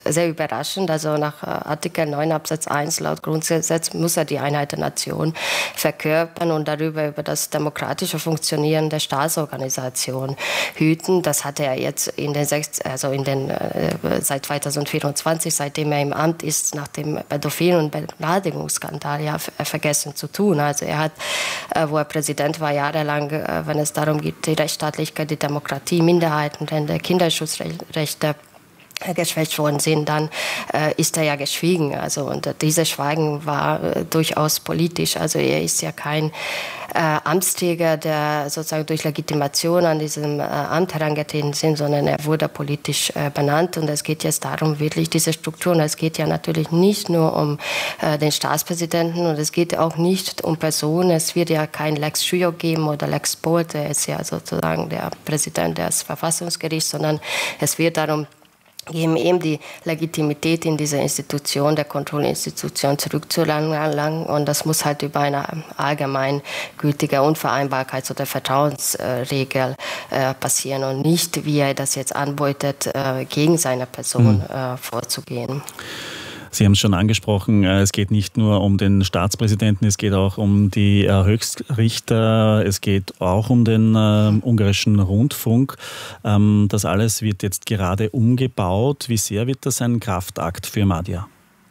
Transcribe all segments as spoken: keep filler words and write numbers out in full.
sehr überraschend. Also nach Artikel neun Absatz eins laut Grundgesetz muss er die Einheit der Nation verkörpern und darüber über das demokratische Funktionieren der Staatsorganisation hüten. Das hat er jetzt in den sechs, also in den äh, seit zweitausendvierundzwanzig, seitdem er im Amt ist, nach dem Pädophilen- und Beleidigungsskandal ja vergessen zu tun. Also er hat, äh, wo er Präsident war, jahrelang, äh, wenn es darum geht, die Rechtsstaatlichkeit, die Demokratie, Minderheitenrechte, Kinderschutzrechte geschwächt worden sind, dann äh, ist er ja geschwiegen. Also, und äh, dieses Schweigen war äh, durchaus politisch. Also er ist ja kein äh, Amtsträger, der sozusagen durch Legitimation an diesem äh, Amt herangetreten sind, sondern er wurde politisch äh, benannt. Und es geht jetzt darum, wirklich diese Strukturen. Es geht ja natürlich nicht nur um äh, den Staatspräsidenten und es geht auch nicht um Personen. Es wird ja kein Lex Schuyo geben oder Lex Bolt, der ist ja sozusagen der Präsident des Verfassungsgerichts, sondern es wird darum geben, eben die Legitimität in dieser Institution, der Kontrollinstitution zurückzuerlangen. Und das muss halt über eine allgemeingültige Unvereinbarkeits- oder Vertrauensregel äh, passieren und nicht, wie er das jetzt anbietet, äh, gegen seine Person äh, vorzugehen. Sie haben es schon angesprochen, es geht nicht nur um den Staatspräsidenten, es geht auch um die Höchstrichter, es geht auch um den äh, ungarischen Rundfunk. Ähm, das alles wird jetzt gerade umgebaut. Wie sehr wird das ein Kraftakt für Madja?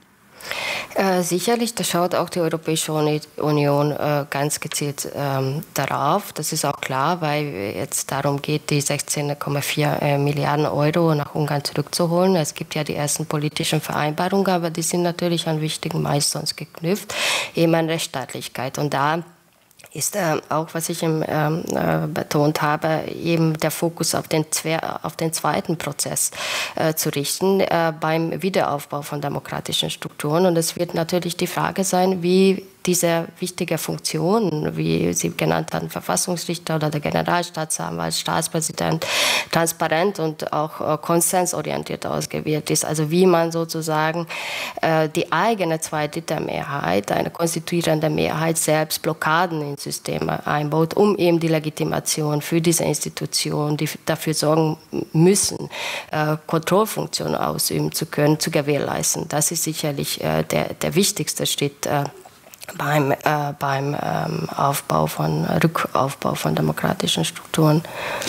Äh, sicherlich, da schaut auch die Europäische Union äh, ganz gezielt ähm, darauf. Das ist auch klar, weil jetzt darum geht, die sechzehn Komma vier äh, Milliarden Euro nach Ungarn zurückzuholen. Es gibt ja die ersten politischen Vereinbarungen, aber die sind natürlich an wichtigen Milestones geknüpft, eben an Rechtsstaatlichkeit. Und da ist äh, auch, was ich im, ähm, äh, betont habe, eben der Fokus auf den, auf den zweiten Prozess äh, zu richten äh, beim Wiederaufbau von demokratischen Strukturen. Und es wird natürlich die Frage sein, wie diese wichtige Funktion, wie Sie genannt haben, Verfassungsrichter oder der Generalstaatsanwalt, Staatspräsident, transparent und auch äh, konsensorientiert ausgewählt ist. Also wie man sozusagen äh, die eigene Zweidrittelmehrheit, eine konstituierende Mehrheit, selbst Blockaden ins System einbaut, um eben die Legitimation für diese Institution, die dafür sorgen müssen, äh, Kontrollfunktionen ausüben zu können, zu gewährleisten. Das ist sicherlich äh, der, der wichtigste Schritt äh, beim, äh, beim ähm, Aufbau von, Rückaufbau von demokratischen Strukturen.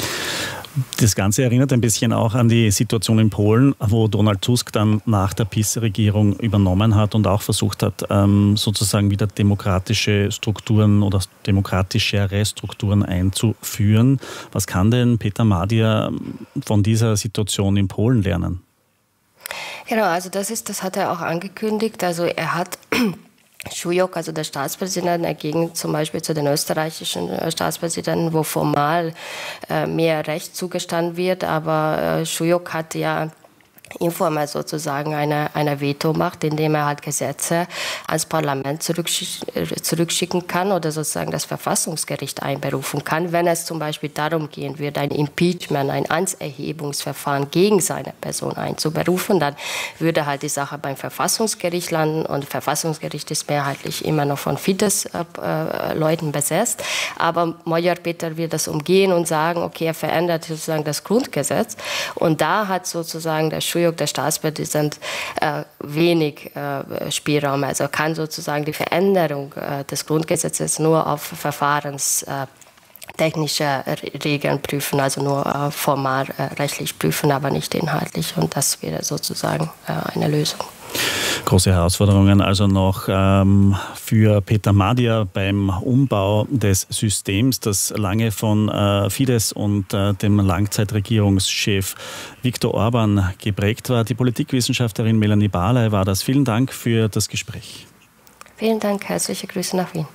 Das Ganze erinnert ein bisschen auch an die Situation in Polen, wo Donald Tusk dann nach der P I S-Regierung übernommen hat und auch versucht hat, sozusagen wieder demokratische Strukturen oder demokratischere Strukturen einzuführen. Was kann denn Peter Madja von dieser Situation in Polen lernen? Genau, also das ist, das hat er auch angekündigt. Also er hat Schulyk, also der Staatspräsident, dagegen zum Beispiel zu den österreichischen Staatspräsidenten, wo formal äh, mehr Recht zugestanden wird, aber äh, Schulyk hat ja informell sozusagen eine, eine Veto-Macht, indem er halt Gesetze ans Parlament zurückschick, zurückschicken kann oder sozusagen das Verfassungsgericht einberufen kann, wenn es zum Beispiel darum gehen wird, ein Impeachment, ein Amtserhebungsverfahren gegen seine Person einzuberufen, dann würde halt die Sache beim Verfassungsgericht landen und das Verfassungsgericht ist mehrheitlich immer noch von Fidesz-Leuten äh, besetzt, aber Magyar Péter wird das umgehen und sagen, okay, er verändert sozusagen das Grundgesetz und da hat sozusagen der Schulyk, der Staatspräsident, äh, wenig äh, Spielraum. Also kann sozusagen die Veränderung äh, des Grundgesetzes nur auf verfahrenstechnische äh, Regeln prüfen, also nur äh, formal äh, rechtlich prüfen, aber nicht inhaltlich. Und das wäre sozusagen äh, eine Lösung. Große Herausforderungen also noch ähm, für Peter Madja beim Umbau des Systems, das lange von äh, Fidesz und äh, dem Langzeitregierungschef Viktor Orban geprägt war. Die Politikwissenschaftlerin Melanie Barley war das. Vielen Dank für das Gespräch. Vielen Dank, herzliche Grüße nach Wien.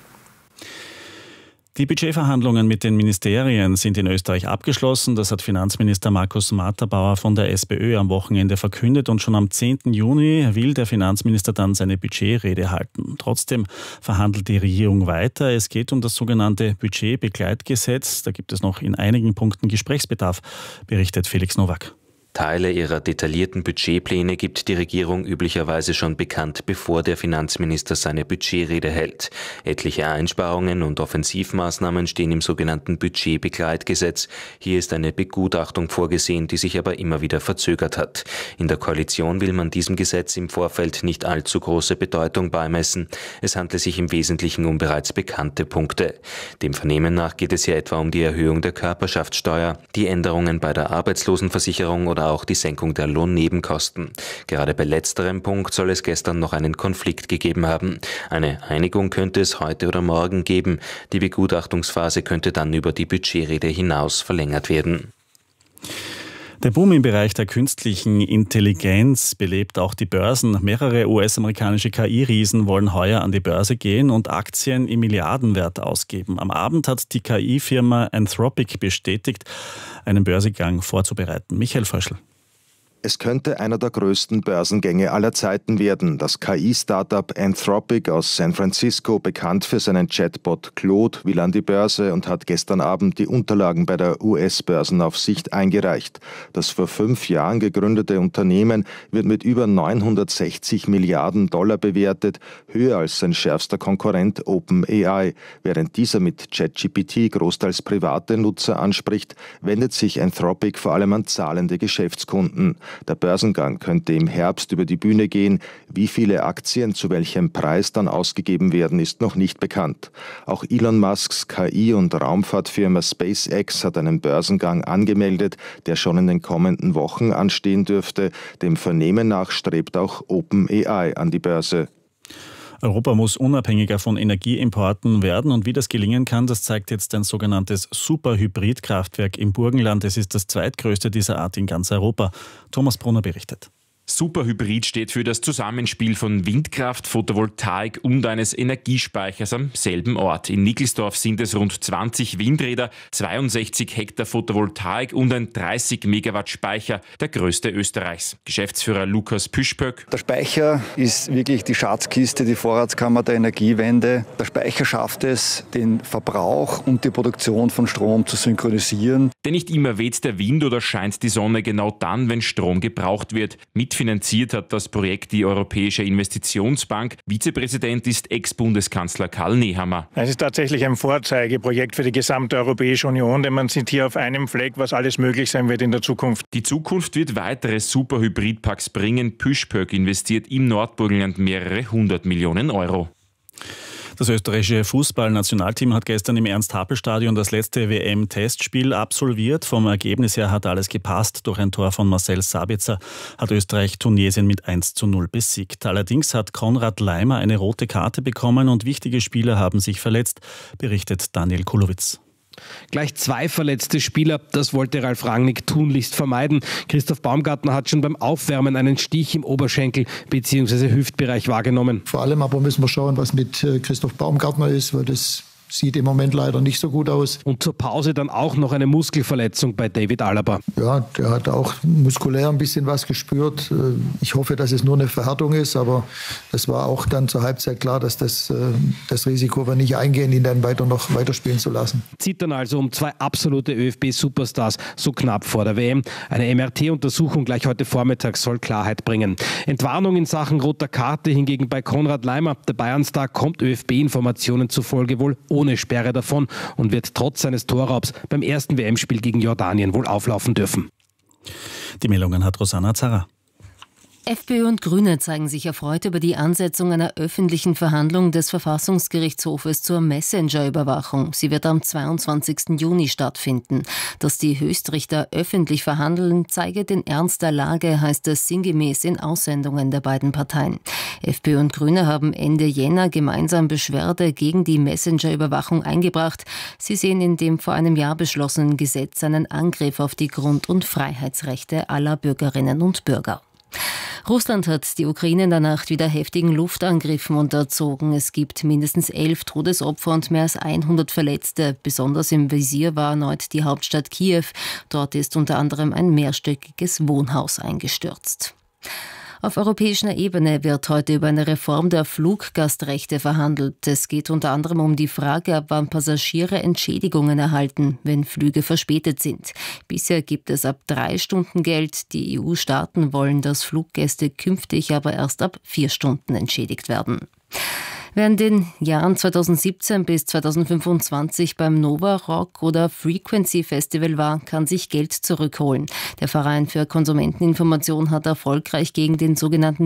Die Budgetverhandlungen mit den Ministerien sind in Österreich abgeschlossen. Das hat Finanzminister Markus Matterbauer von der SPÖ am Wochenende verkündet. Und schon am zehnten Juni will der Finanzminister dann seine Budgetrede halten. Trotzdem verhandelt die Regierung weiter. Es geht um das sogenannte Budgetbegleitgesetz. Da gibt es noch in einigen Punkten Gesprächsbedarf, berichtet Felix Nowak. Teile ihrer detaillierten Budgetpläne gibt die Regierung üblicherweise schon bekannt, bevor der Finanzminister seine Budgetrede hält. Etliche Einsparungen und Offensivmaßnahmen stehen im sogenannten Budgetbegleitgesetz. Hier ist eine Begutachtung vorgesehen, die sich aber immer wieder verzögert hat. In der Koalition will man diesem Gesetz im Vorfeld nicht allzu große Bedeutung beimessen. Es handelt sich im Wesentlichen um bereits bekannte Punkte. Dem Vernehmen nach geht es hier etwa um die Erhöhung der Körperschaftssteuer, die Änderungen bei der Arbeitslosenversicherung oder auch die Senkung der Lohnnebenkosten. Gerade bei letzterem Punkt soll es gestern noch einen Konflikt gegeben haben. Eine Einigung könnte es heute oder morgen geben. Die Begutachtungsphase könnte dann über die Budgetrede hinaus verlängert werden. Der Boom im Bereich der künstlichen Intelligenz belebt auch die Börsen. Mehrere U S-amerikanische K I-Riesen wollen heuer an die Börse gehen und Aktien im Milliardenwert ausgeben. Am Abend hat die K I-Firma Anthropic bestätigt, einen Börsegang vorzubereiten. Michael Fröschl. Es könnte einer der größten Börsengänge aller Zeiten werden. Das K I-Startup Anthropic aus San Francisco, bekannt für seinen Chatbot Claude, will an die Börse und hat gestern Abend die Unterlagen bei der U S-Börsenaufsicht eingereicht. Das vor fünf Jahren gegründete Unternehmen wird mit über neunhundertsechzig Milliarden Dollar bewertet, höher als sein schärfster Konkurrent OpenAI. Während dieser mit ChatGPT großteils private Nutzer anspricht, wendet sich Anthropic vor allem an zahlende Geschäftskunden. Der Börsengang könnte im Herbst über die Bühne gehen. Wie viele Aktien zu welchem Preis dann ausgegeben werden, ist noch nicht bekannt. Auch Elon Musks K I- und Raumfahrtfirma SpaceX hat einen Börsengang angemeldet, der schon in den kommenden Wochen anstehen dürfte. Dem Vernehmen nach strebt auch OpenAI an die Börse. Europa muss unabhängiger von Energieimporten werden und wie das gelingen kann, das zeigt jetzt ein sogenanntes Superhybridkraftwerk im Burgenland. Es ist das zweitgrößte dieser Art in ganz Europa. Thomas Brunner berichtet. Superhybrid steht für das Zusammenspiel von Windkraft, Photovoltaik und eines Energiespeichers am selben Ort. In Nickelsdorf sind es rund zwanzig Windräder, zweiundsechzig Hektar Photovoltaik und ein dreißig Megawatt Speicher, der größte Österreichs. Geschäftsführer Lukas Püschpöck. Der Speicher ist wirklich die Schatzkiste, die Vorratskammer der Energiewende. Der Speicher schafft es, den Verbrauch und die Produktion von Strom zu synchronisieren. Denn nicht immer weht der Wind oder scheint die Sonne genau dann, wenn Strom gebraucht wird. Mitfinanziert hat das Projekt die Europäische Investitionsbank. Vizepräsident ist Ex-Bundeskanzler Karl Nehammer. Es ist tatsächlich ein Vorzeigeprojekt für die gesamte Europäische Union, denn man sieht hier auf einem Fleck, was alles möglich sein wird in der Zukunft. Die Zukunft wird weitere Superhybridparks bringen. Püschpöck investiert im Nordburgenland mehrere hundert Millionen Euro. Das österreichische Fußballnationalteam hat gestern im Ernst-Happel-Stadion das letzte W M-Testspiel absolviert. Vom Ergebnis her hat alles gepasst. Durch ein Tor von Marcel Sabitzer hat Österreich Tunesien mit eins zu null besiegt. Allerdings hat Konrad Laimer eine rote Karte bekommen und wichtige Spieler haben sich verletzt, berichtet Daniel Kulowitz. Gleich zwei verletzte Spieler, das wollte Ralf Rangnick tunlichst vermeiden. Christoph Baumgartner hat schon beim Aufwärmen einen Stich im Oberschenkel bzw. Hüftbereich wahrgenommen. Vor allem aber müssen wir schauen, was mit Christoph Baumgartner ist, weil das sieht im Moment leider nicht so gut aus. Und zur Pause dann auch noch eine Muskelverletzung bei David Alaba. Ja, der hat auch muskulär ein bisschen was gespürt. Ich hoffe, dass es nur eine Verhärtung ist, aber es war auch dann zur Halbzeit klar, dass das, das Risiko wir nicht eingehen, ihn dann weiter noch weiterspielen zu lassen. Zieht dann also um zwei absolute ÖFB-Superstars so knapp vor der W M. Eine M R T-Untersuchung gleich heute Vormittag soll Klarheit bringen. Entwarnung in Sachen roter Karte hingegen bei Konrad Laimer. Der Bayern-Star kommt ÖFB-Informationen zufolge wohl ohne Sperre davon und wird trotz seines Torraubs beim ersten W M-Spiel gegen Jordanien wohl auflaufen dürfen. Die Meldungen hat Rosanna Zarra. FPÖ und Grüne zeigen sich erfreut über die Ansetzung einer öffentlichen Verhandlung des Verfassungsgerichtshofes zur Messenger-Überwachung. Sie wird am zweiundzwanzigsten Juni stattfinden. Dass die Höchstrichter öffentlich verhandeln, zeige den Ernst der Lage, heißt es sinngemäß in Aussendungen der beiden Parteien. FPÖ und Grüne haben Ende Jänner gemeinsam Beschwerde gegen die Messenger-Überwachung eingebracht. Sie sehen in dem vor einem Jahr beschlossenen Gesetz einen Angriff auf die Grund- und Freiheitsrechte aller Bürgerinnen und Bürger. Russland hat die Ukraine in der Nacht wieder heftigen Luftangriffen unterzogen. Es gibt mindestens elf Todesopfer und mehr als hundert Verletzte. Besonders im Visier war erneut die Hauptstadt Kiew. Dort ist unter anderem ein mehrstöckiges Wohnhaus eingestürzt. Auf europäischer Ebene wird heute über eine Reform der Fluggastrechte verhandelt. Es geht unter anderem um die Frage, ab wann Passagiere Entschädigungen erhalten, wenn Flüge verspätet sind. Bisher gibt es ab drei Stunden Geld. Die E U-Staaten wollen, dass Fluggäste künftig aber erst ab vier Stunden entschädigt werden. Wer in den Jahren zweitausendsiebzehn bis zweitausendfünfundzwanzig beim Nova Rock oder Frequency Festival war, kann sich Geld zurückholen. Der Verein für Konsumenteninformation hat erfolgreich gegen den sogenannten